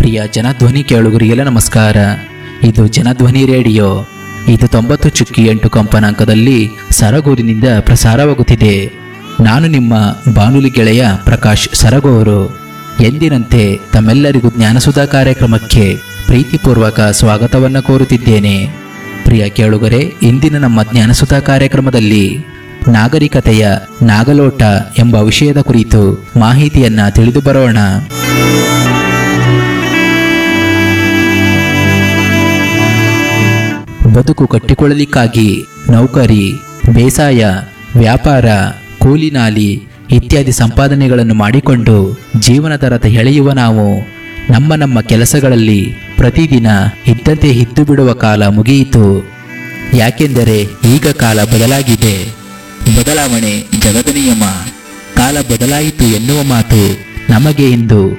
ಪ್ರಿಯ ಜನಧ್ವನಿ ಕೇಳುಗರಿಗೆಲ್ಲ ನಮಸ್ಕಾರ. ಇದು ಜನಧ್ವನಿ ರೇಡಿಯೋ. ಇದು 90.8 ಕಂಪನಾಂಕದಲ್ಲಿ ಸರಗೂರಿನಿಂದ ಪ್ರಸಾರವಾಗುತ್ತಿದೆ. ನಾನು ನಿಮ್ಮ ಬಾನುಲಿ ಗೆಳೆಯ ಪ್ರಕಾಶ್ ಸರಗೂರು. ಎಂದಿನಂತೆ ತಮ್ಮೆಲ್ಲರಿಗೂ ಜ್ಞಾನಸುಧಾ ಕಾರ್ಯಕ್ರಮಕ್ಕೆ ಪ್ರೀತಿಪೂರ್ವಕ ಸ್ವಾಗತವನ್ನು ಕೋರುತ್ತಿದ್ದೇನೆ. ಪ್ರಿಯ ಕೇಳುಗರೆ, ಇಂದಿನ ನಮ್ಮ ಜ್ಞಾನಸುಧಾ ಕಾರ್ಯಕ್ರಮದಲ್ಲಿ ನಾಗರಿಕತೆಯ ನಾಗಲೋಟ ಎಂಬ ವಿಷಯದ ಕುರಿತು ಮಾಹಿತಿಯನ್ನ ತಿಳಿದು ಬರೋಣ. ಬದುಕು ಕಟ್ಟಿಕೊಳ್ಳಲಿಕ್ಕಾಗಿ ನೌಕರಿ, ಬೇಸಾಯ, ವ್ಯಾಪಾರ, ಕೂಲಿನಾಲಿ ಇತ್ಯಾದಿ ಸಂಪಾದನೆಗಳನ್ನು ಮಾಡಿಕೊಂಡು ಜೀವನ ತರತ ಎಳೆಯುವ ನಾವು ನಮ್ಮ ಕೆಲಸಗಳಲ್ಲಿ ಪ್ರತಿದಿನ ಇದ್ದಂತೆ ಇದ್ದು ಬಿಡುವ ಕಾಲ ಮುಗಿಯಿತು. ಯಾಕೆಂದರೆ ಈಗ ಕಾಲ ಬದಲಾಗಿದೆ. ಬದಲಾವಣೆ ಜಗದ ನಿಯಮ. ಕಾಲ ಬದಲಾಯಿತು ಎನ್ನುವ ಮಾತು ನಮಗೆ ಇಂದು